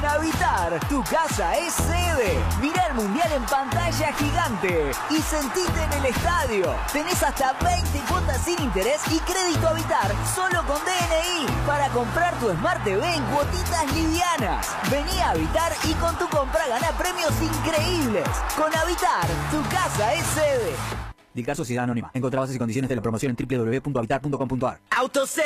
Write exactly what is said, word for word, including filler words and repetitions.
Habitar, tu casa es sede. Mirá el mundial en pantalla gigante y sentite en el estadio. Tenés hasta veinte cuotas sin interés y crédito Habitar solo con D N I para comprar tu Smart T V en cuotitas livianas. Vení a Habitar y con tu compra gana premios increíbles. Con Habitar, tu casa es sede. Dictar Sociedad Anónima. Encontrá bases y condiciones de la promoción en w w w punto habitar punto com punto a r. Autosec.